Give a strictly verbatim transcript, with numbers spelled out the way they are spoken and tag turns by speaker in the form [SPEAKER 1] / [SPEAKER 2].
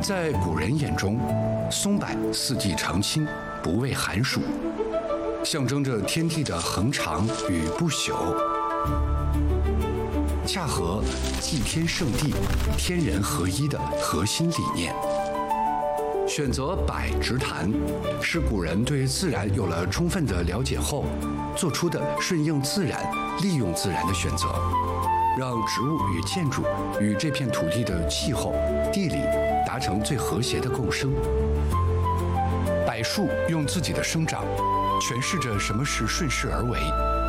[SPEAKER 1] 在古人眼中，松柏四季常青，不畏寒暑，象征着天地的恒长与不朽，恰合祭天圣地、天人合一的核心理念。选择柏植坛，是古人对自然有了充分的了解后做出的顺应自然、利用自然的选择，让植物与建筑与这片土地的气候、地理达成最和谐的共生。柏树用自己的生长诠释着什么是顺势而为，